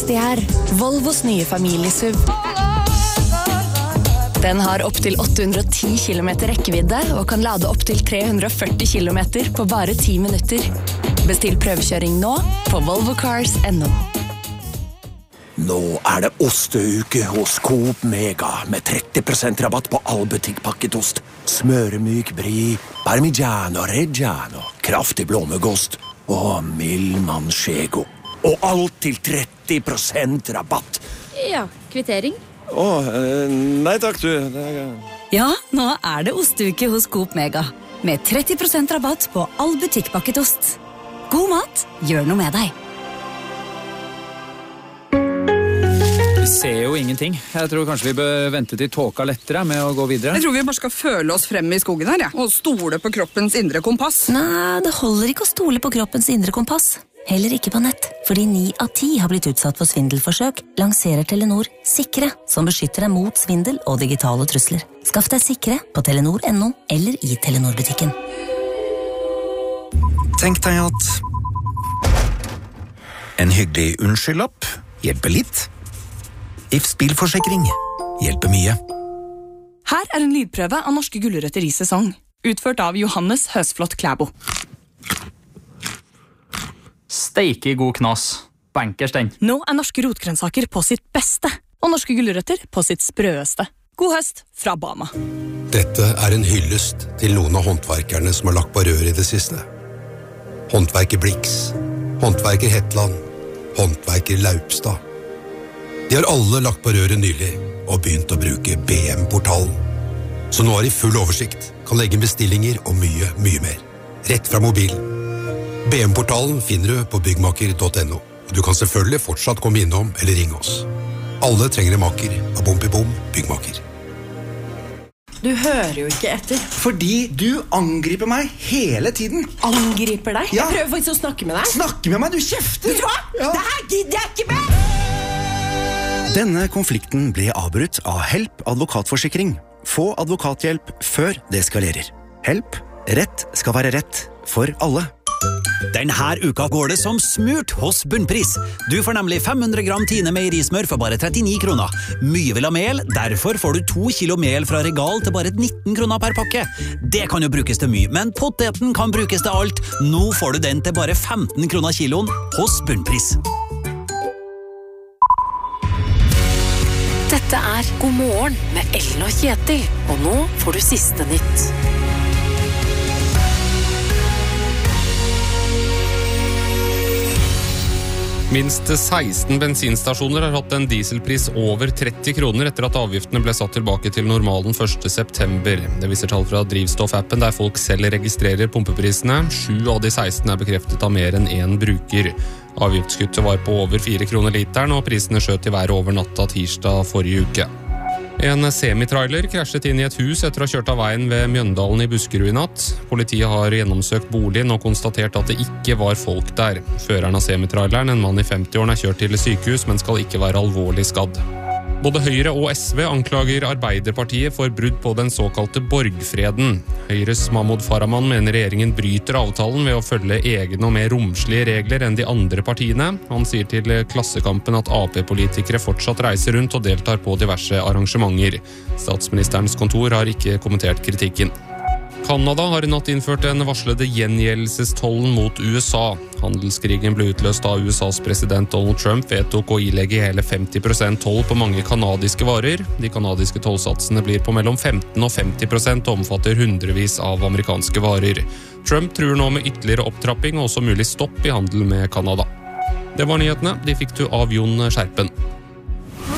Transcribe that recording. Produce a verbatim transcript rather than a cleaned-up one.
de er. Volvos nye familiesuv. Den har opp til åtte hundre og ti kilometer rekkevidde og kan lade opp til tre hundre og førti kilometer på bare ti minutter. Bestill prøvekjøring nå på volvo cars punktum no. Nå er det osteuke hos Coop Mega med tretti prosent rabatt på all butikkpakket ost. Smøremyk brie, parmigiano reggiano, kraftig blåmuggost og mild manchego. Og alt til tretti prosent rabatt. Ja, kvittering. Åh, nei takk du. Ja, nå er det osteuke hos Coop Mega. Med tretti prosent rabatt på all butikkpakket ost. God mat, gjør noe med deg. Vi ser jo ingenting. Jeg tror kanskje vi bør vente til tåka lettere med å gå videre. Jeg tror vi bare skal føle oss frem i skogen her, ja. Og stole på kroppens indre kompass. Nei, det holder ikke å stole på kroppens indre kompass. Heller ikke på nett, fordi ni av ti har blitt utsatt for svindelforsøk, lanserer Telenor Sikre, som beskytter deg mot svindel og digitale trusler. Skaff deg Sikre på telenor punktum no eller i Telenor-butikken. Tenk deg at en hyggelig unnskyldlapp hjelper litt. Ifs bilforsikring hjelper mye. Her er en lydprøve av norske gulrøtter i sesong, utført av Johannes Høsflot Klæbo. Steike god knas. Bankers den. Nå er norske rotgrønnsaker på sitt beste, og norske gulrøtter på sitt sprøeste. God høst fra Bama. Dette er en hyllest til noen av håndverkerne som har lagt på rør i det siste. Håndverker Blix, håndverker Hetland, håndverker Laupstad. De har alle lagt på røret nylig og begynt å bruke B M-portalen. Så nå har de full oversikt, kan legge bestillinger og mye, mye mer. Rett fra mobilen. B M-portalen finner du på byggmaker punktum no. Du kan selvfølgelig fortsatt komme innom eller ringe oss. Alle trenger en maker av Bompibom byggmaker. Du hører jo ikke etter. Fordi du angriper meg hele tiden. Angriper deg? Ja. Jeg prøver faktisk å snakke med deg. Snakke med meg, du kjefter! Vet du hva? Ja. Det her gidder jeg ikke med! Denne konflikten ble avbrutt av Help advokatforsikring. Få advokathjelp før det eskalerer. Help. Rett skal være rett for alle. Denne uka går det som smurt hos Bunnpris. Du får nemlig fem hundre gram Tine meierismør for bare trettini kroner. Mye vil ha mel, derfor får du to kilo mel fra Regal til bare nitten kroner per pakke. Det kan jo brukes til mye, men poteten kan brukes til alt. Nå får du den til bare femten kroner kiloen hos Bunnpris. Dette er God morgen med Ellen og Kjetil, og nå får du siste nytt. Minst seksten bensinstasjoner har hatt en dieselpris over tretti kroner etter at avgiftene ble satt tilbake til normalen første september. Det viser tall fra drivstoffappen der folk selv registrerer pumpeprisene. Sju av de seksten er bekreftet av mer enn én bruker. Avgiftskuttet var på over fire kroner literen, og prisene skjøt i været over natta tirsdag forrige uke. En semitrailer krasjet inn i et hus etter å ha kjørt av veien ved Mjøndalen i Buskerud i natt. Politiet har gjennomsøkt boligen og konstatert at det ikke var folk der. Føreren av semitraileren, en mann i femti-årene, er kjørt til sykehus, men skal ikke være alvorlig skadd. Både Høyre og S V anklager Arbeiderpartiet for brudd på den såkalte borgfreden. Høyres Mahmoud Farahman mener regjeringen bryter avtalen ved å følge egne og mer romslige regler enn de andre partiene. Han sier til Klassekampen at A P-politikere fortsatt reiser rundt og deltar på diverse arrangementer. Statsministerens kontor har ikke kommentert kritikken. Kanada har i natt innført en varslede gjengjeldelsestollen mot U S A. Handelskrigen ble utløst da U S A's president Donald Trump vedtok å ilegge hele femti prosent toll på mange kanadiske varer. De kanadiske tollsatsene blir på mellom femten og femti prosent og omfatter hundrevis av amerikanske varer. Trump truer nå med ytterligere opptrapping og også mulig stopp i handel med Kanada. Det var nyhetene. De fikk du av Jon Skjerpen.